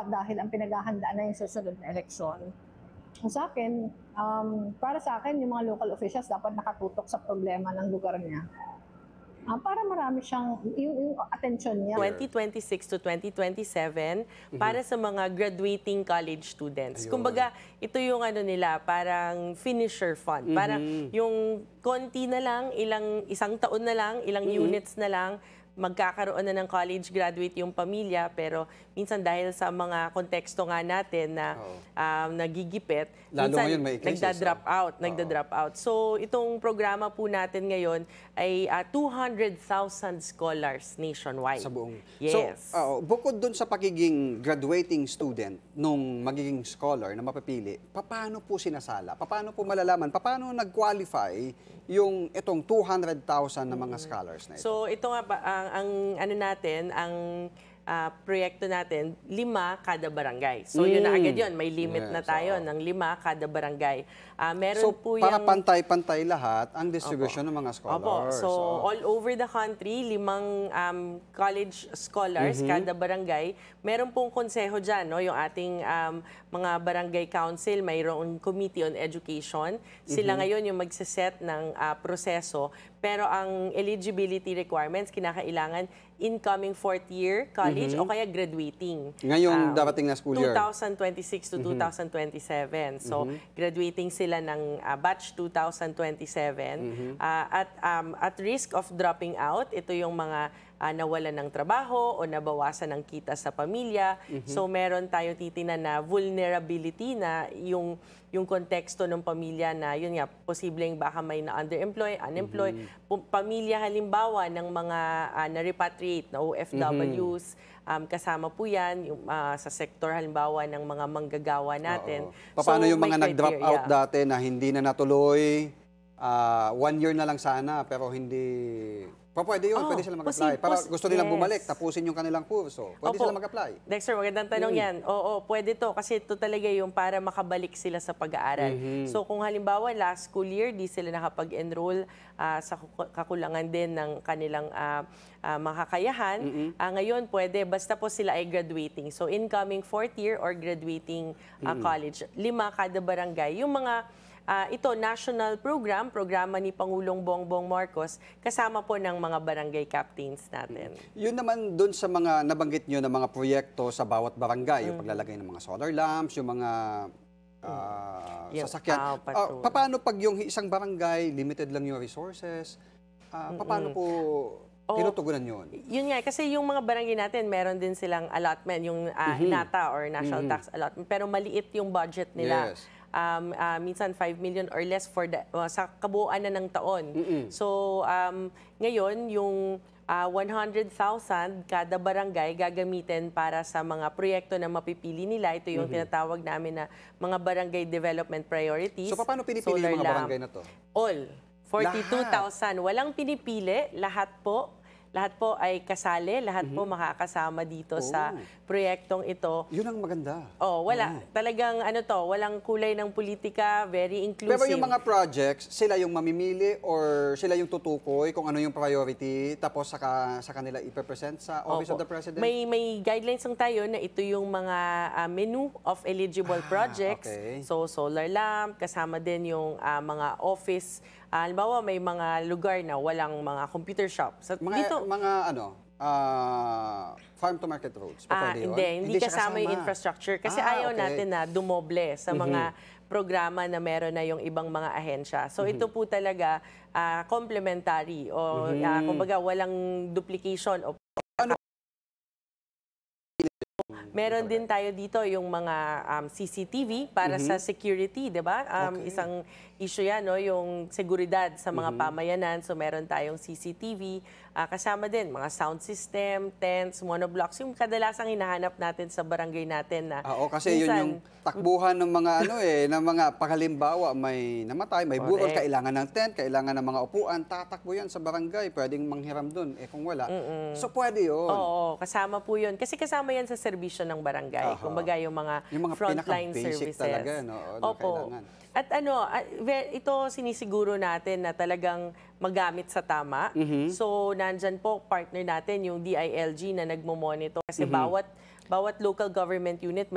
dahil ang pinaghahandaan na yung susunod na eleksyon. Sa akin, para sa akin, yung mga local officials dapat nakatutok sa problema ng lugar niya. Para marami siyang, yung attention niya. 2026 to 2027 para sa mga graduating college students. Ayun. Kumbaga, ito yung ano nila, parang finisher fund. Para yung konti na lang, isang taon na lang, ilang units na lang, magkakaroon na ng college graduate yung pamilya, pero minsan dahil sa mga konteksto nga natin na nagigipit, Lalo minsan ngayon may crisis, nagda-drop out. So itong programa po natin ngayon ay 200,000 scholars nationwide. Sa buong. Yes. So, bukod dun sa pagiging graduating student nung magiging scholar na mapapili, paano po sinasala? Paano po malalaman? Paano nag-qualify yung itong 200,000 na mga scholars na ito? So ito nga ang ano natin, ang proyekto natin, 5 kada barangay. So yun na agad yun, may limit na tayo ng 5 kada barangay. Meron po para yung pantay-pantay lahat ang distribution ng mga scholars. So all over the country, 5 college scholars kada barangay. Meron pong konseho dyan, no? Yung ating mga barangay council, mayroong Committee on Education. Sila ngayon yung magsiset ng proseso. Pero ang eligibility requirements, kinakailangan incoming 4th year college o kaya graduating. Ngayong darating na school year. 2026 to 2027. So, graduating sila ng batch 2027. At risk of dropping out, ito yung mga nawalan ng trabaho o nabawasan ng kita sa pamilya. So, meron tayo titingnan na vulnerability na yung konteksto ng pamilya na yun nga, posibleng baka may na-underemploy, unemployed. Pamilya halimbawa ng mga na-repatriate na OFWs, kasama po yan yung, sa sektor halimbawa ng mga manggagawa natin. Paano So, yung may mga nag-drop out criteria. dati na hindi na natuloy, 1 year na lang sana, pero hindi... Pwede yun, pwede sila mag-apply. Para gusto nilang bumalik, tapusin yung kanilang kurso. Pwede sila mag-apply. Dexter, magandang tanong yan. Oo, pwede to. Kasi ito talaga yung para makabalik sila sa pag-aaral. So kung halimbawa last school year, di sila nakapag-enroll sa kakulangan din ng kanilang makakayahan, ngayon pwede, basta po sila ay graduating. So incoming 4th year or graduating college, 5 kada barangay. Yung mga ito, national programa ni Pangulong Bongbong Marcos, kasama po ng mga barangay captains natin. Yun naman doon sa mga nabanggit nyo na mga proyekto sa bawat barangay, yung paglalagay ng mga solar lamps, yung mga sasakyan. Paano pag yung isang barangay, limited lang yung resources, paano po tinutugunan yun? Yun nga, kasi yung mga barangay natin, meron din silang allotment, yung NATA or National Tax Allotment, pero maliit yung budget nila. Yes. Minsan 5 million or less for sa kabuuan na ng taon. So, ngayon, yung 100,000 kada barangay gagamitin para sa mga proyekto na mapipili nila. Ito yung tinatawag namin na mga barangay development priorities. So, paano pinipili yung mga barangay na to? All. 42,000. Walang pinipili. Lahat po ay kasali, lahat po makakasama dito sa proyektong ito. Yun ang maganda. Wala. Talagang walang kulay ng politika, very inclusive. Pero yung mga projects, sila yung mamimili or sila yung tutukoy kung ano yung priority tapos sa kanila ipepresent sa Office of the President? May guidelines lang tayo na ito yung mga menu of eligible projects. Okay. So, solar lamp, kasama din yung mga office. Halimbawa, may mga lugar na walang mga computer shop. So, farm to market roads. Pwede yun? Hindi kasama yung infrastructure. Kasi ayaw natin na dumoble sa mga programa na meron na yung ibang mga ahensya. So ito po talaga complementary o kumbaga walang duplication o meron din tayo dito yung mga CCTV para sa security, 'di ba? Isang issue yan, no, yung seguridad sa mga pamayanan. So meron tayong CCTV, kasama din mga sound system, tents, monoblocks, yung kadalasang hinahanap natin sa barangay natin na kasi yun yung takbuhan ng mga ng mga paghalimbawa, may namatay, may burol, kailangan ng tent, kailangan ng mga upuan, tatakbo yan sa barangay, pwedeng manghiram dun kung wala. So pwede yun. Oo, kasama po yun. Kasi kasama yan sa serbisyo ng barangay. Kumbaga yung mga frontline services. Talaga, no? Opo. At ito sinisiguro natin na talagang magamit sa tama. So, nandyan po partner natin yung DILG na nagmo-monitor kasi bawat local government unit